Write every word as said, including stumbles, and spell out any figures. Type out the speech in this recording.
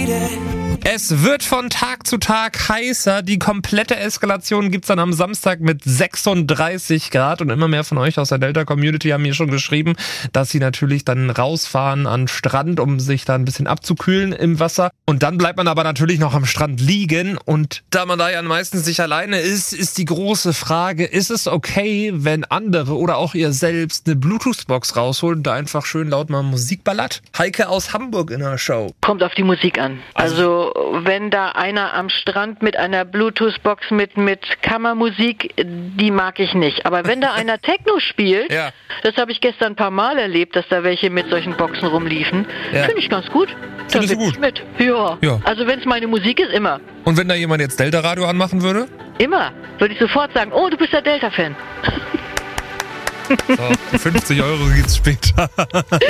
Es wird von Tag zu Tag heißer. Die komplette Eskalation gibt's dann am Samstag mit sechsunddreißig Grad. Und immer mehr von euch aus der Delta-Community haben mir schon geschrieben, dass sie natürlich dann rausfahren an den Strand, um sich da ein bisschen abzukühlen im Wasser. Und dann bleibt man aber natürlich noch am Strand liegen. Und da man da ja meistens nicht alleine ist, ist die große Frage, ist es okay, wenn andere oder auch ihr selbst eine Bluetooth-Box rausholen und da einfach schön laut mal Musik ballert? Heike aus Hamburg in der Show. Kommt auf die Musik an. Also wenn da einer am Strand mit einer Bluetooth-Box mit, mit Kammermusik, die mag ich nicht. Aber wenn da einer Techno spielt, Ja. das habe ich gestern ein paar Mal erlebt, dass da welche mit solchen Boxen rumliefen, Ja. finde ich ganz gut. Da Findest du bin ich gut? mit. Ja. Ja. Also wenn es meine Musik ist, immer. Und wenn da jemand jetzt Delta-Radio anmachen würde? Immer. Würde ich sofort sagen, oh, du bist der Delta-Fan. So, fünfzig Euro gibt's später.